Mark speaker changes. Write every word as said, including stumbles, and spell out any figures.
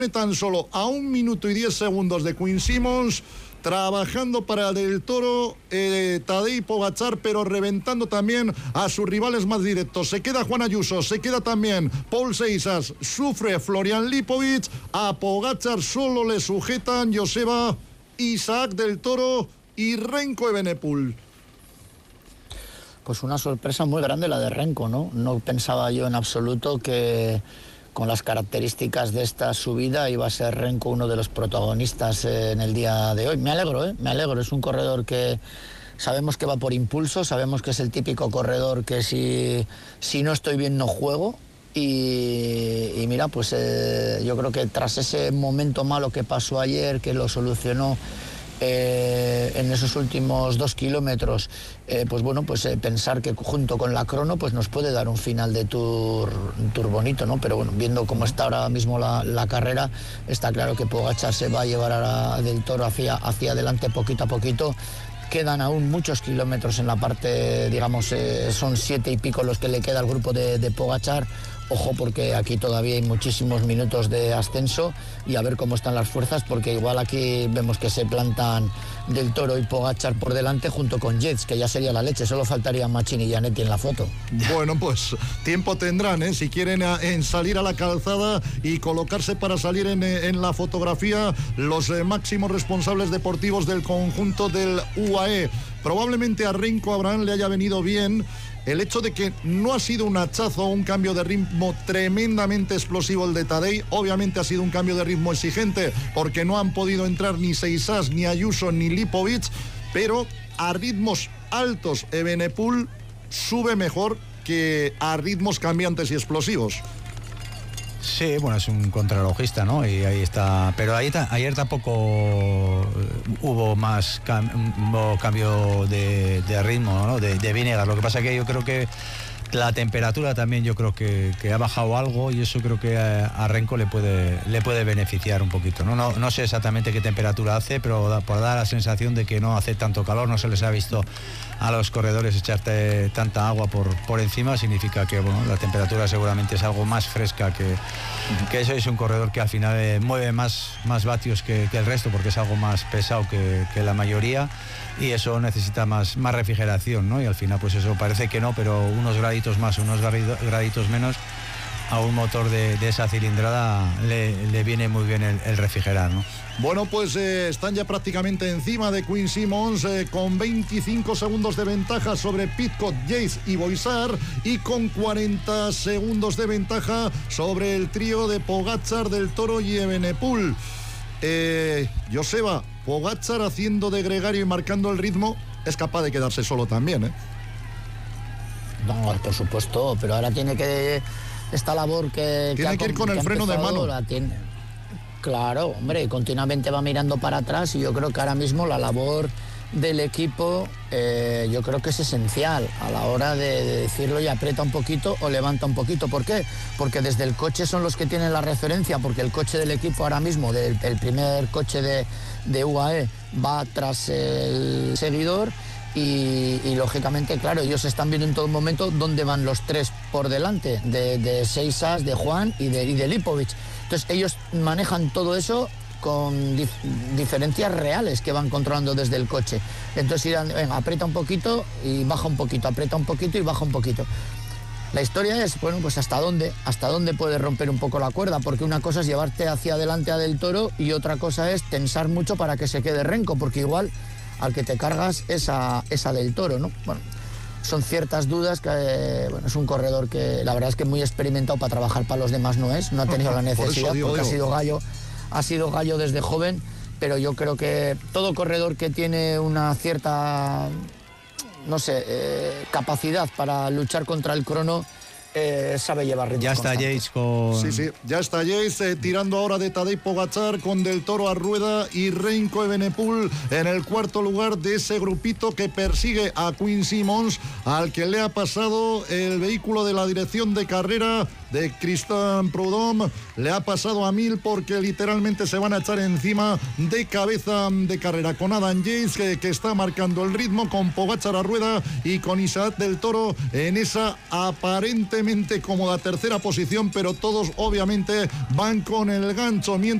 Speaker 1: tan solo a un minuto y diez segundos de Quinn Simmons, trabajando para Del Toro, eh, Tadej Pogačar, pero reventando también a sus rivales más directos. Se queda Juan Ayuso, se queda también Paul Seixas, sufre Florian Lipovic, a Pogačar solo le sujetan Joseba, Isaac Del Toro y Remco Evenepoel.
Speaker 2: Pues una sorpresa muy grande la de Remco, ¿no? No pensaba yo en absoluto que con las características de esta subida iba a ser Remco uno de los protagonistas en el día de hoy. Me alegro, ¿eh? Me alegro. Es un corredor que sabemos que va por impulso, sabemos que es el típico corredor que si, si no estoy bien no juego. Y, y mira, pues eh, yo creo que tras ese momento malo que pasó ayer, que lo solucionó Eh, en esos últimos dos kilómetros, eh, pues bueno, pues eh, pensar que junto con la crono pues nos puede dar un final de tour, un tour bonito, ¿no? Pero bueno, viendo cómo está ahora mismo la, la carrera, está claro que Pogačar se va a llevar a Del Toro hacia, hacia adelante poquito a poquito. Quedan aún muchos kilómetros en la parte, digamos, eh, son siete y pico los que le queda al grupo de, de Pogačar. Ojo, porque aquí todavía hay muchísimos minutos de ascenso y a ver cómo están las fuerzas, porque igual aquí vemos que se plantan Del Toro y Pogačar por delante junto con Yates, que ya sería la leche, solo faltaría Machín y Gianetti en la foto.
Speaker 1: Bueno, pues tiempo tendrán, ¿eh? Si quieren a, en salir a la calzada y colocarse para salir en, en la fotografía los eh, máximos responsables deportivos del conjunto del U A E. Probablemente a Remco Abraham le haya venido bien el hecho de que no ha sido un hachazo o un cambio de ritmo tremendamente explosivo el de Tadej. Obviamente ha sido un cambio de ritmo exigente porque no han podido entrar ni Seixas, ni Ayuso, ni Lipovic, pero a ritmos altos Evenepoel sube mejor que a ritmos cambiantes y explosivos.
Speaker 3: Sí, bueno, es un contrarrelojista, ¿no? Y ahí está. Pero ahí ta, ayer tampoco hubo más cam, hubo cambio de, de ritmo, ¿no? De, de Vinegar. Lo que pasa es que yo creo que la temperatura también yo creo que, que ha bajado algo y eso creo que a, a Remco le puede, le puede beneficiar un poquito, ¿no? No, no sé exactamente qué temperatura hace, pero da, por dar la sensación de que no hace tanto calor, no se les ha visto a los corredores echarte tanta agua por, por encima, significa que bueno, la temperatura seguramente es algo más fresca que, que eso. Es un corredor que al final eh, mueve más, más vatios que, que el resto porque es algo más pesado que, que la mayoría y eso necesita más, más refrigeración, ¿no? Y al final pues eso parece que no, pero unos graditos más, unos graditos menos a un motor de, de esa cilindrada le, le viene muy bien el, el refrigerar, ¿no?
Speaker 1: Bueno, pues eh, están ya prácticamente encima de Quinn Simmons eh, con veinticinco segundos de ventaja sobre Pidcock, Yates y Boisar y con cuarenta segundos de ventaja sobre el trío de Pogačar, Del Toro y Evenepoel. Eh, Joseba, Pogačar haciendo de gregario y marcando el ritmo es capaz de quedarse solo también, ¿eh?
Speaker 2: No, por supuesto, pero ahora tiene que esta labor que
Speaker 1: tiene que, que ir con que el freno de mano.
Speaker 2: La tiene. Claro, hombre, continuamente va mirando para atrás y yo creo que ahora mismo la labor del equipo eh, yo creo que es esencial a la hora de, de decirlo y aprieta un poquito o levanta un poquito. ¿Por qué? Porque desde el coche son los que tienen la referencia, porque el coche del equipo ahora mismo, del, el primer coche de, de U A E va tras el seguidor. Y, y lógicamente, claro, ellos están viendo en todo momento dónde van los tres por delante, de, de Seixas, de Juan y de, y de Lipovic. Entonces ellos manejan todo eso con dif diferencias reales que van controlando desde el coche. Entonces irán, venga, aprieta un poquito y baja un poquito, aprieta un poquito y baja un poquito. La historia es, bueno, pues hasta dónde, hasta dónde puedes romper un poco la cuerda, porque una cosa es llevarte hacia adelante a Del Toro y otra cosa es tensar mucho para que se quede Remco, porque igual al que te cargas es a, es a Del Toro, ¿no? Bueno, son ciertas dudas que, eh, bueno, es un corredor que la verdad es que muy experimentado para trabajar para los demás no es, no ha tenido la necesidad digo, porque digo. ha sido gallo, ha sido gallo desde joven, pero yo creo que todo corredor que tiene una cierta, no sé, eh, capacidad para luchar contra el crono, Eh, sabe llevar ritmo.
Speaker 3: Ya está Yates con...
Speaker 1: Sí, sí, ya está Yates eh, tirando ahora de Tadej Pogačar con Del Toro a rueda y Remco Evenepoel en el cuarto lugar de ese grupito que persigue a Quinn Simmons, al que le ha pasado el vehículo de la dirección de carrera de Christian Prudhomme le ha pasado a mil porque literalmente se van a echar encima de cabeza de carrera con Adam Yates que, que está marcando el ritmo, con Pogačar a rueda y con Isaac del Toro en esa aparentemente cómoda tercera posición, pero todos obviamente van con el gancho. Mientras